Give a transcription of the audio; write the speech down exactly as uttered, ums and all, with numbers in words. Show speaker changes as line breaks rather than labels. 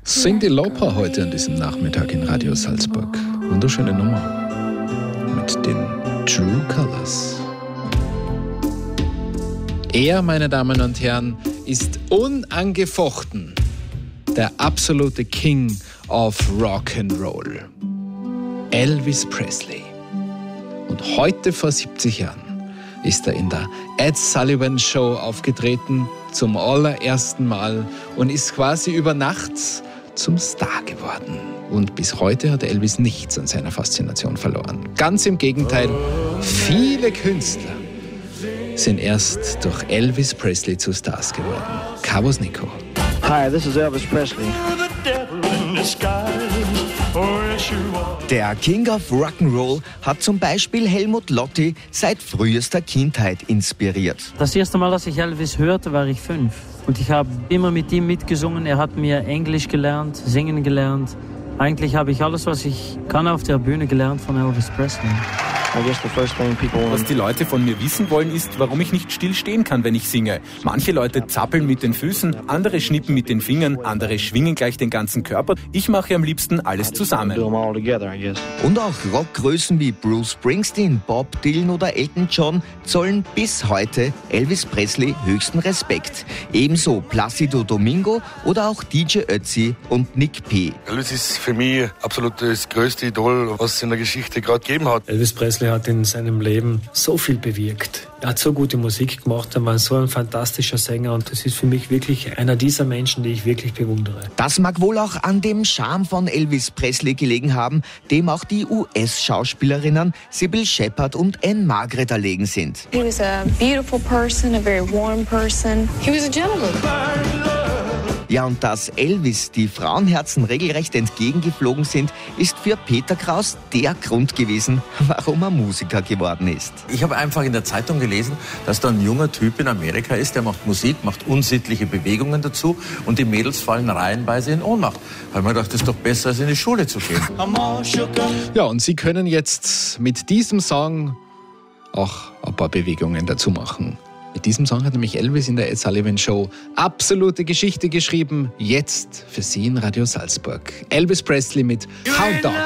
Cyndi Lauper heute an diesem Nachmittag in Radio Salzburg. Wunderschöne Nummer mit den True Colors. Er, meine Damen und Herren, ist unangefochten der absolute King of Rock'n'Roll. Elvis Presley. Und heute vor siebzig Jahren ist er in der Ed Sullivan Show aufgetreten, zum allerersten Mal, und ist quasi über Nacht zum Star geworden. Und bis heute hat Elvis nichts an seiner Faszination verloren. Ganz im Gegenteil, viele Künstler sind erst durch Elvis Presley zu Stars geworden. Cabos Nico.
Hi, this is Elvis Presley.
Der King of Rock'n'Roll hat zum Beispiel Helmut Lotti seit frühester Kindheit inspiriert.
Das erste Mal, dass ich Elvis hörte, war ich fünf. Und ich habe immer mit ihm mitgesungen. Er hat mir Englisch gelernt, singen gelernt. Eigentlich habe ich alles, was ich kann, auf der Bühne gelernt von Elvis Presley.
Was die Leute von mir wissen wollen, ist, warum ich nicht still stehen kann, wenn ich singe. Manche Leute zappeln mit den Füßen, andere schnippen mit den Fingern, andere schwingen gleich den ganzen Körper. Ich mache am liebsten alles zusammen.
Und auch Rockgrößen wie Bruce Springsteen, Bob Dylan oder Elton John zollen bis heute Elvis Presley höchsten Respekt. Ebenso Plácido Domingo oder auch D J Ötzi und Nick P.
Elvis ist für mich absolut das größte Idol, was es in der Geschichte gerade gegeben hat.
Elvis Presley hat in seinem Leben so viel bewirkt. Er hat so gute Musik gemacht, er war so ein fantastischer Sänger und das ist für mich wirklich einer dieser Menschen, die ich wirklich bewundere.
Das mag wohl auch an dem Charme von Elvis Presley gelegen haben, dem auch die U S-Schauspielerinnen Sybil Shepherd und Anne Margaret erlegen sind.
He was a beautiful person, a very warm person. He was a gentleman.
Ja, und dass Elvis die Frauenherzen regelrecht entgegengeflogen sind, ist für Peter Kraus der Grund gewesen, warum er Musiker geworden ist.
Ich habe einfach in der Zeitung gelesen, dass da ein junger Typ in Amerika ist, der macht Musik, macht unsittliche Bewegungen dazu und die Mädels fallen reihenweise in Ohnmacht. Da habe ich mir gedacht, das ist doch besser, als in die Schule zu gehen.
Ja, und Sie können jetzt mit diesem Song auch ein paar Bewegungen dazu machen. Mit diesem Song hat nämlich Elvis in der Ed Sullivan Show absolute Geschichte geschrieben. Jetzt für Sie in Radio Salzburg. Elvis Presley mit Hound Dog.